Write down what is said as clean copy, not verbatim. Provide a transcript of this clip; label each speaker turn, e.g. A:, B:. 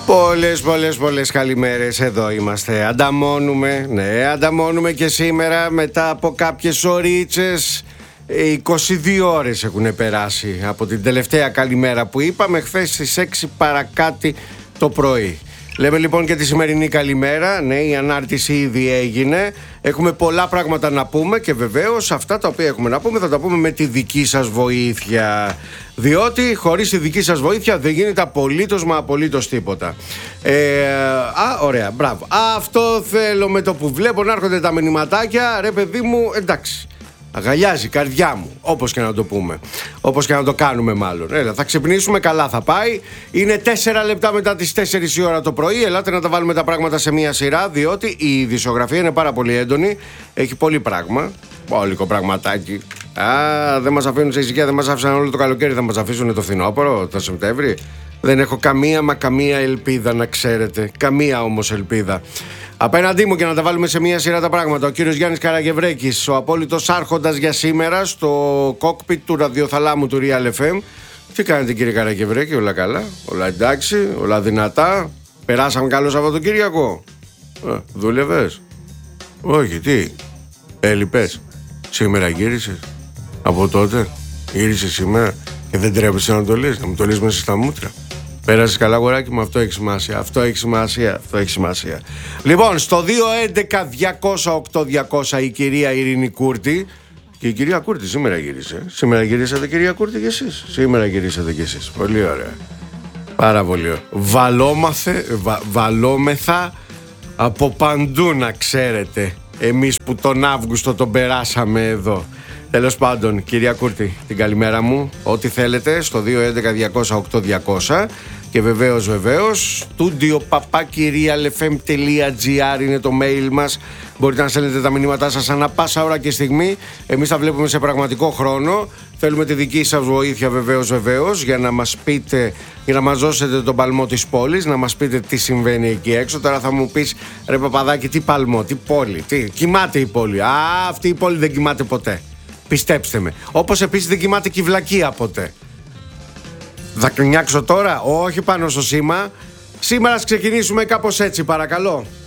A: Πολλές καλημέρες. Εδώ είμαστε. Ανταμώνουμε. Ναι, ανταμώνουμε και σήμερα μετά από κάποιες ωρίτσες. 22 ώρες έχουν περάσει από την τελευταία καλημέρα που είπαμε χθες στις 6 παρακάτι το πρωί. Λέμε λοιπόν και τη σημερινή καλημέρα. Ναι, η ανάρτηση ήδη έγινε. Έχουμε πολλά πράγματα να πούμε και βεβαίως αυτά τα οποία έχουμε να πούμε θα τα πούμε με τη δική σας βοήθεια. Διότι χωρίς τη δική σας βοήθεια δεν γίνεται απολύτως τίποτα. Ωραία, μπράβο. Αυτό θέλω, με το που βλέπω να έρχονται τα μηνυματάκια. Ρε παιδί μου, εντάξει. Αγαλιάζει η καρδιά μου, όπως και να το πούμε. Όπως και να το κάνουμε μάλλον. Έλα, θα ξυπνήσουμε, καλά θα πάει. Είναι 4 λεπτά μετά τις 4 η ώρα το πρωί. Ελάτε να τα βάλουμε τα πράγματα σε μία σειρά, διότι η ειδησιογραφία είναι πάρα πολύ έντονη. Έχει πολύ πράγμα. Πόλικο πραγματάκι. Δεν μας αφήνουν σε ησυχία, δεν μας άφησαν όλο το καλοκαίρι. Θα μας αφήσουν το φθινόπωρο, το Σεπτέμβρη. Δεν έχω καμία ελπίδα, να ξέρετε. Καμία όμως ελπίδα. Απέναντί μου, και να τα βάλουμε σε μία σειρά τα πράγματα, ο κύριος Γιάννης Καραγευρέκης, ο απόλυτος άρχοντας για σήμερα στο κόκπιτ του ραδιοθαλάμου του Real FM. Τι κάνετε, κύριε Καραγευρέκη, όλα καλά, όλα εντάξει, όλα δυνατά? Περάσαμε καλό Σαββατοκύριακο? Δούλευες? Όχι, τι? Έλειπες? Σήμερα γύρισες? Από τότε γύρισες σήμερα και δεν τρέπεσαι να το λες, να μου το λες μέσα στα μούτρα? Πέρασες καλά, αγοράκι μου, αυτό έχει σημασία. Αυτό έχει σημασία. Λοιπόν, στο 211-200-8200 η κυρία Ειρήνη Κούρτη. Και η κυρία Κούρτη σήμερα γύρισε. Σήμερα γυρίσατε, κυρία Κούρτη, κι εσείς? Σήμερα γυρίσατε κι εσείς. Πολύ ωραία. Πάρα πολύ ωραία. Βαλόμεθα από παντού, να ξέρετε. Εμείς που τον Αύγουστο τον περάσαμε εδώ. Τέλος πάντων, κυρία Κούρτη, την καλημέρα μου. Ό,τι θέλετε στο 211-200-8200. Και βεβαίως, studio@realfm.gr είναι το mail μας. Μπορείτε να στέλνετε τα μηνύματά σας ανά πάσα ώρα και στιγμή. Εμείς τα βλέπουμε σε πραγματικό χρόνο. Θέλουμε τη δική σας βοήθεια βεβαίως, για να μας πείτε, για να μας δώσετε τον παλμό της πόλης, να μας πείτε τι συμβαίνει εκεί έξω. Τώρα θα μου πεις, ρε παπαδάκι, τι παλμό, τι πόλη, τι κοιμάται η πόλη? Αυτή η πόλη δεν κοιμάται ποτέ. Πιστέψτε με. Όπως επίσης δεν κοιμάται και η βλακεία ποτέ. Θα κρινιάξω τώρα? Όχι πάνω στο σήμα. Σήμερα ας ξεκινήσουμε κάπως έτσι, παρακαλώ.